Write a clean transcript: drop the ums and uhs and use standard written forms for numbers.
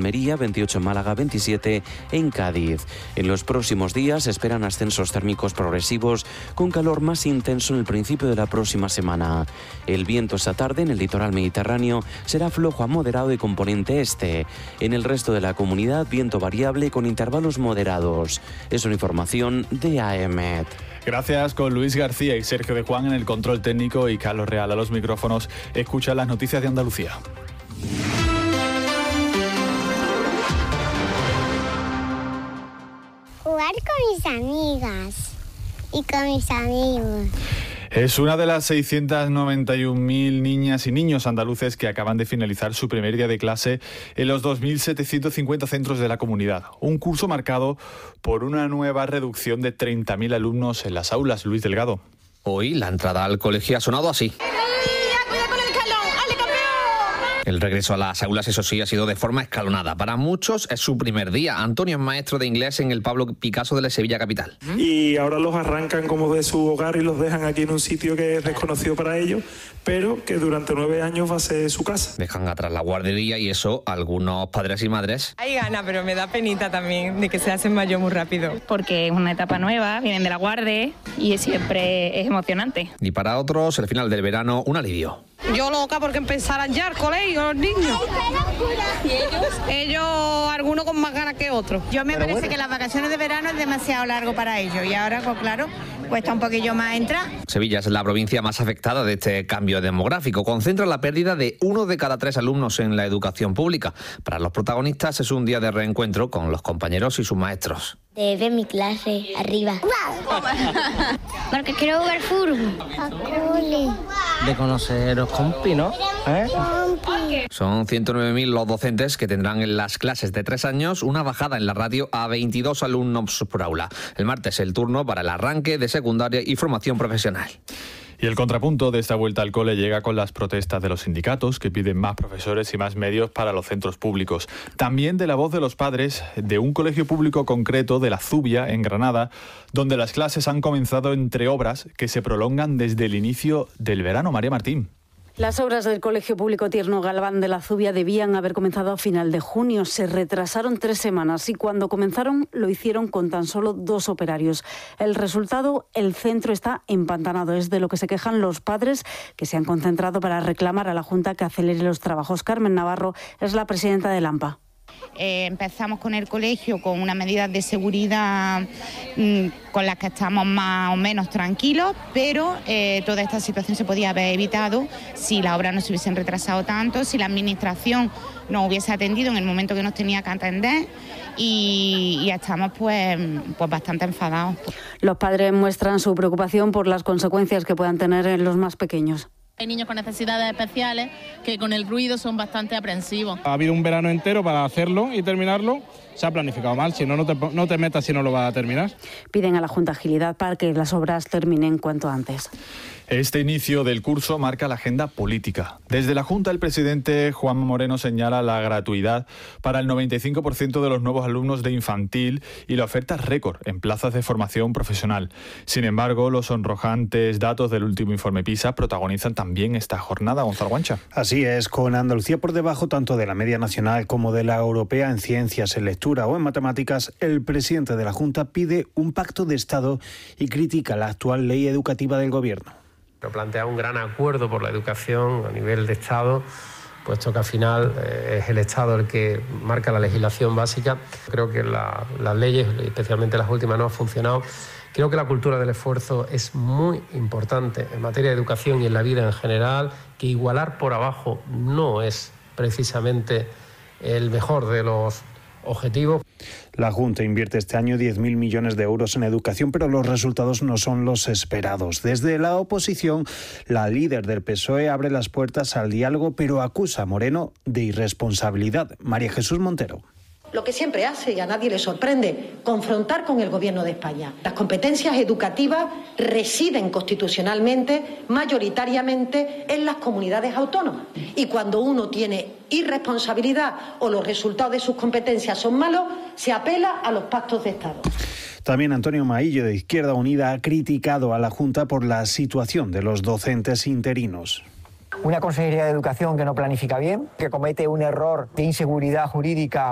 Almería, 28 en Málaga, 27 en Cádiz. En los próximos días se esperan ascensos térmicos progresivos con calor más intenso en el principio de la próxima semana. El viento esta tarde en el litoral mediterráneo será flojo a moderado de componente este. En el resto de la comunidad, viento variable con intervalos moderados. Es una información de AEMET. Gracias, con Luis García y Sergio de Juan en el control técnico y Carlos Real a los micrófonos. Escucha las noticias de Andalucía. Jugar con mis amigas y con mis amigos. Es una de las 691.000 niñas y niños andaluces que acaban de finalizar su primer día de clase en los 2.750 centros de la comunidad. Un curso marcado por una nueva reducción de 30.000 alumnos en las aulas. Luis Delgado. Hoy la entrada al colegio ha sonado así. El regreso a las aulas, eso sí, ha sido de forma escalonada. Para muchos es su primer día. Antonio es maestro de inglés en el Pablo Picasso de la Sevilla capital. Y ahora los arrancan como de su hogar y los dejan aquí en un sitio que es desconocido para ellos, pero que durante 9 años va a ser su casa. Dejan atrás la guardería y eso algunos padres y madres. Hay ganas, pero me da penita también de que se hacen mayor muy rápido. Porque es una etapa nueva, vienen de la guardia y siempre es emocionante. Y para otros, el final del verano, un alivio. Yo loca porque empezaran ya el colegio, los niños. ¿Y ellos? Ellos, algunos con más ganas que otros. Yo me parece que las vacaciones de verano es demasiado largo para ellos y ahora, pues claro, cuesta un poquillo más entrar. Sevilla es la provincia más afectada de este cambio demográfico. Concentra la pérdida de 1 de cada 3 alumnos en la educación pública. Para los protagonistas es un día de reencuentro con los compañeros y sus maestros. De ver mi clase arriba. Porque quiero jugar fútbol. De conocer los compis, ¿no? Son 109.000 los docentes que tendrán en las clases de 3 años una bajada en la radio a 22 alumnos por aula. El martes el turno para el arranque de secundaria y formación profesional. Y el contrapunto de esta vuelta al cole llega con las protestas de los sindicatos que piden más profesores y más medios para los centros públicos. También de la voz de los padres de un colegio público concreto de La Zubia, en Granada, donde las clases han comenzado entre obras que se prolongan desde el inicio del verano. María Martín. Las obras del Colegio Público Tierno Galván de La Zubia debían haber comenzado a final de junio. Se retrasaron 3 semanas y cuando comenzaron lo hicieron con tan solo 2 operarios. El resultado, el centro está empantanado. Es de lo que se quejan los padres que se han concentrado para reclamar a la Junta que acelere los trabajos. Carmen Navarro es la presidenta del AMPA. Empezamos con el colegio con unas medidas de seguridad con las que estamos más o menos tranquilos, pero toda esta situación se podía haber evitado si las obras no se hubiesen retrasado tanto, si la administración nos hubiese atendido en el momento que nos tenía que atender y estamos pues bastante enfadados. Los padres muestran su preocupación por las consecuencias que puedan tener en los más pequeños. Hay niños con necesidades especiales que con el ruido son bastante aprensivos. Ha habido un verano entero para hacerlo y terminarlo. Se ha planificado mal, si no, no te metas si no lo vas a terminar. Piden a la Junta agilidad para que las obras terminen cuanto antes. Este inicio del curso marca la agenda política. Desde la Junta, el presidente Juanma Moreno señala la gratuidad para el 95% de los nuevos alumnos de infantil y la oferta récord en plazas de formación profesional. Sin embargo, los sonrojantes datos del último informe PISA protagonizan también esta jornada. Gonzalo Guancha. Así es, con Andalucía por debajo tanto de la media nacional como de la europea en ciencias, en lectura o en matemáticas, el presidente de la Junta pide un pacto de Estado y critica la actual ley educativa del Gobierno. Plantea un gran acuerdo por la educación a nivel de Estado, puesto que al final es el Estado el que marca la legislación básica. Creo que las leyes, especialmente las últimas, no han funcionado. Creo que la cultura del esfuerzo es muy importante en materia de educación y en la vida en general, que igualar por abajo no es precisamente el mejor de los objetivos. La Junta invierte este año 10.000 millones de euros en educación, pero los resultados no son los esperados. Desde la oposición, la líder del PSOE abre las puertas al diálogo, pero acusa a Moreno de irresponsabilidad. María Jesús Montero. Lo que siempre hace, y a nadie le sorprende, confrontar con el Gobierno de España. Las competencias educativas residen constitucionalmente, mayoritariamente, en las comunidades autónomas. Y cuando uno tiene irresponsabilidad o los resultados de sus competencias son malos, se apela a los pactos de Estado. También Antonio Maillo, de Izquierda Unida, ha criticado a la Junta por la situación de los docentes interinos. Una Consejería de Educación que no planifica bien, que comete un error de inseguridad jurídica